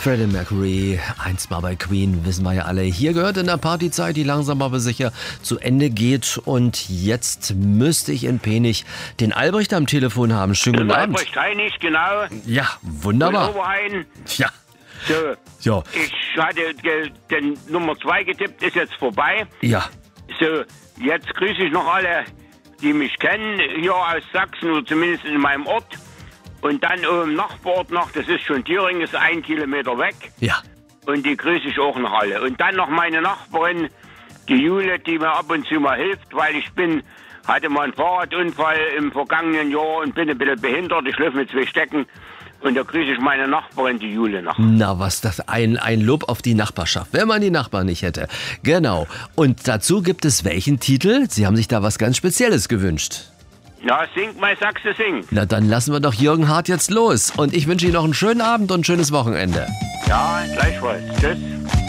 Freddie Mercury, einst mal bei Queen, wissen wir ja alle. Hier gehört in der Partyzeit, die langsam aber sicher zu Ende geht. Und jetzt müsste ich in Penich den Albrecht am Telefon haben. Schönen guten Abend. Albrecht Heinig, genau. Ja, wunderbar. Und Oberhain. Ja. So, Ja. ich hatte den Nummer 2 getippt, ist jetzt vorbei. Ja. So, jetzt grüße ich noch alle, die mich kennen, hier aus Sachsen oder zumindest in meinem Ort. Und dann im Nachbarort noch, das ist schon Thüringen, ist 1 Kilometer weg. Ja. Und die grüße ich auch noch alle. Und dann noch meine Nachbarin, die Jule, die mir ab und zu mal hilft, weil hatte mal einen Fahrradunfall im vergangenen Jahr und bin ein bisschen behindert. Ich laufe mit 2 Stecken. Und da grüße ich meine Nachbarin, die Jule, noch. Na, was das? Ein Lob auf die Nachbarschaft, wenn man die Nachbarn nicht hätte. Genau. Und dazu gibt es welchen Titel? Sie haben sich da was ganz Spezielles gewünscht. Ja, singt mal Sachse singt. Na, dann lassen wir doch Jürgen Hart jetzt los. Und ich wünsche Ihnen noch einen schönen Abend und ein schönes Wochenende. Ja, gleichfalls. Tschüss.